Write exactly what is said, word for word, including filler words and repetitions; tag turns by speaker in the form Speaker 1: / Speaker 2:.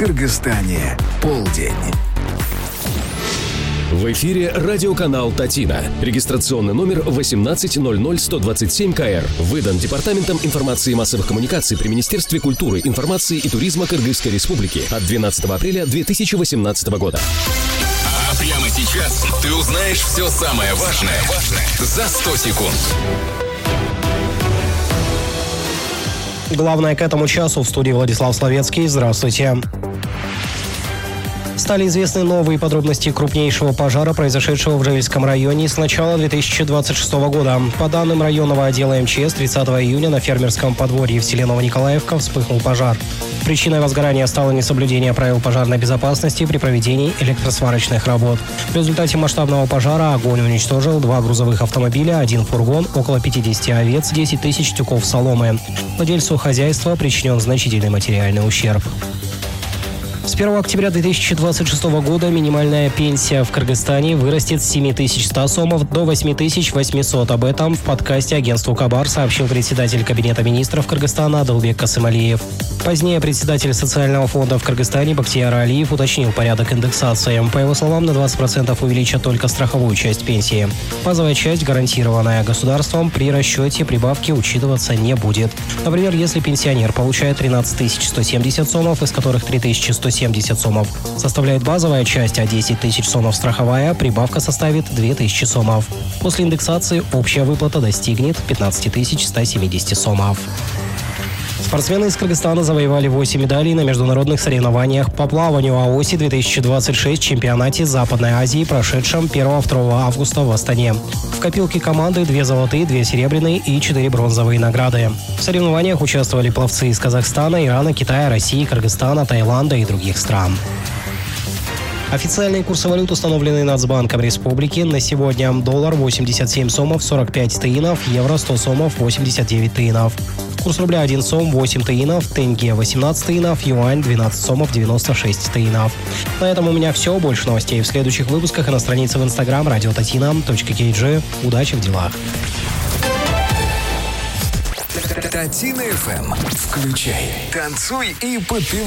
Speaker 1: Кыргызстане полдень.
Speaker 2: В эфире радиоканал «Татина». Регистрационный номер восемнадцать ноль ноль сто двадцать семь ка эр. Выдан Департаментом информации и массовых коммуникаций при Министерстве культуры, информации и туризма Кыргызской Республики от двенадцатого апреля две тысячи восемнадцатого года.
Speaker 3: А прямо сейчас ты узнаешь все самое важное за сто секунд.
Speaker 4: Главное к этому часу. В студии Владислав Словецкий. Здравствуйте. Стали известны новые подробности крупнейшего пожара, произошедшего в Жевельском районе с начала две тысячи двадцать шестого года. По данным районного отдела эм че эс, тридцатого июня на фермерском подворье в селе Новониколаевка вспыхнул пожар. Причиной возгорания стало несоблюдение правил пожарной безопасности при проведении электросварочных работ. В результате масштабного пожара огонь уничтожил два грузовых автомобиля, один фургон, около пятьдесят овец, десять тысяч тюков соломы. Владельцу хозяйства причинен значительный материальный ущерб. С первого октября две тысячи двадцать шестого года минимальная пенсия в Кыргызстане вырастет с семи тысяч ста сомов до восьми тысяч восьмисот. Об этом в подкасте агентству «Кабар» сообщил председатель Кабинета министров Кыргызстана Адылбек Касымалиев. Позднее председатель социального фонда в Кыргызстане Бактияр Алиев уточнил порядок индексации. По его словам, на двадцать процентов увеличат только страховую часть пенсии. Базовая часть, гарантированная государством, при расчете прибавки учитываться не будет. Например, если пенсионер получает тринадцать тысяч сто семьдесят сомов, из которых три тысячи сто семьдесят сомов составляет базовая часть, а десять тысяч сомов страховая, прибавка составит две тысячи сомов. После индексации общая выплата достигнет пятнадцать тысяч ста семидесяти сомов. Спортсмены из Кыргызстана завоевали восемь медалей на международных соревнованиях по плаванию АОСи две тысячи двадцать шесть в чемпионате Западной Азии, прошедшем первого-второго августа в Астане. В копилке команды две золотые, две серебряные и четыре бронзовые награды. В соревнованиях участвовали пловцы из Казахстана, Ирана, Китая, России, Кыргызстана, Таиланда и других стран. Официальные курсы валют, установленные Нацбанком Республики. На сегодня доллар восемьдесят семь сомов сорок пять тыинов, евро сто сомов восемьдесят девять тыинов. Курс рубля один сом восемь тыинов, тенге восемнадцать тыинов, юань двенадцать сомов девяносто шесть тыинов. На этом у меня все. Больше новостей в следующих выпусках и на странице в инстаграм радио татина точка кей джи. Удачи в делах.
Speaker 1: Татина эф эм. Включай, танцуй и подпевай.